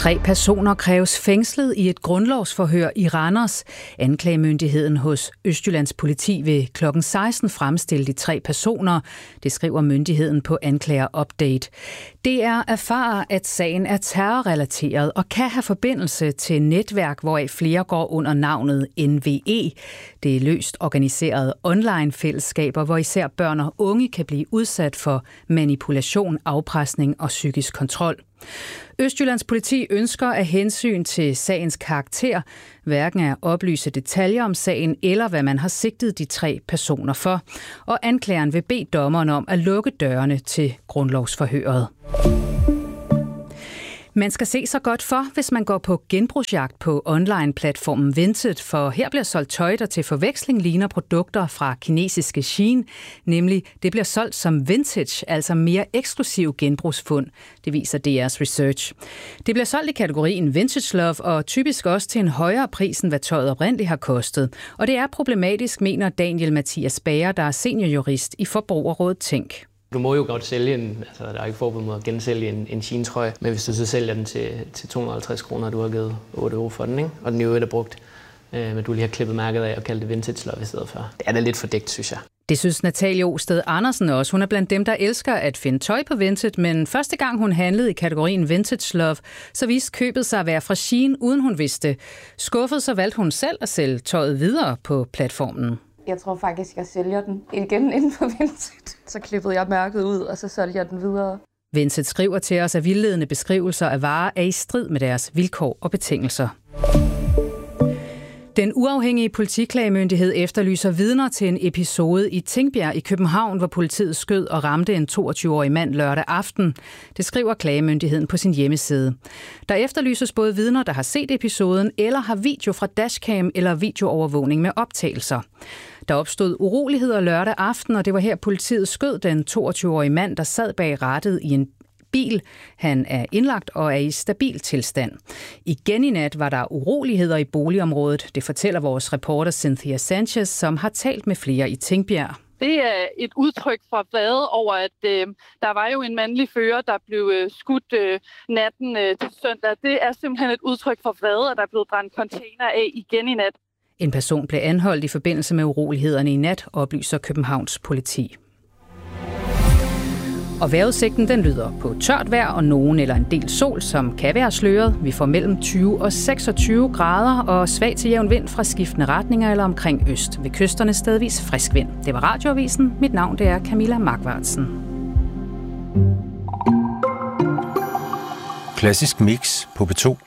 3 personer kræves fængslet i et grundlovsforhør i Randers. Anklagemyndigheden hos Østjyllands politi vil kl. 16 fremstille de 3 personer. Det skriver myndigheden på Anklager Update. DR erfarer, at sagen er terrorrelateret og kan have forbindelse til netværk, hvoraf flere går under navnet NVE. Det er løst organiserede online-fællesskaber, hvor især børn og unge kan blive udsat for manipulation, afpresning og psykisk kontrol. Østjyllands politi ønsker af hensyn til sagens karakter hverken at oplyse detaljer om sagen eller hvad man har sigtet de 3 personer for, og anklageren vil bede dommeren om at lukke dørene til grundlovsforhøret. Man skal se sig godt for, hvis man går på genbrugsjagt på online-platformen Vinted, for her bliver solgt tøj, der til forveksling ligner produkter fra kinesiske Shein, nemlig det bliver solgt som vintage, altså mere eksklusiv genbrugsfund. Det viser DR's research. Det bliver solgt i kategorien Vintage Love og typisk også til en højere pris, end hvad tøjet oprindeligt har kostet. Og det er problematisk, mener Daniel Mathias Bager, der er seniorjurist i Forbrugerrådet Tænk. Du må jo godt sælge den, altså der er ikke forbud mod at gensælge en Shein-trøje, men hvis du så sælger den til 250 kroner, du har givet 8 euro for den, ikke? Og den i øvrigt er brugt, men du lige har klippet mærket af og kaldt det vintage love i stedet for. Det er da lidt fordækt, synes jeg. Det synes Natalie Osted Andersen også. Hun er blandt dem, der elsker at finde tøj på Vinted, men første gang hun handlede i kategorien Vintage Love, så viste købet sig at være fra Shein, uden hun vidste. Skuffet, så valgte hun selv at sælge tøjet videre på platformen. Jeg tror faktisk, jeg sælger den igen inden for Vinted. Så klippede jeg mærket ud, og så solgte jeg den videre. Vinted skriver til os, at vildledende beskrivelser af varer er i strid med deres vilkår og betingelser. Den uafhængige politiklagemyndighed efterlyser vidner til en episode i Tingbjerg i København, hvor politiet skød og ramte en 22-årig mand lørdag aften. Det skriver klagemyndigheden på sin hjemmeside. Der efterlyses både vidner, der har set episoden, eller har video fra dashcam eller videoovervågning med optagelser. Der opstod uroligheder lørdag aften, og det var her politiet skød den 22-årige mand, der sad bag rattet i en bil. Han er indlagt og er i stabil tilstand. Igen i nat var der uroligheder i boligområdet. Det fortæller vores reporter Cynthia Sanchez, som har talt med flere i Tingbjerg. Det er et udtryk for vrede over, at der var jo en mandlig fører, der blev skudt natten til søndag. Det er simpelthen et udtryk for vrede, at der er blevet brændt container af igen i nat. En person blev anholdt i forbindelse med urolighederne i nat, oplyser Københavns politi. Og vejrudsigten den lyder på tørt vejr og nogen eller en del sol, som kan være sløret. Vi får mellem 20 og 26 grader og svag til jævn vind fra skiftende retninger eller omkring øst. Ved kysterne stedvis frisk vind. Det var Radioavisen. Mit navn det er Camilla Markvartsen. Klassisk mix på P2.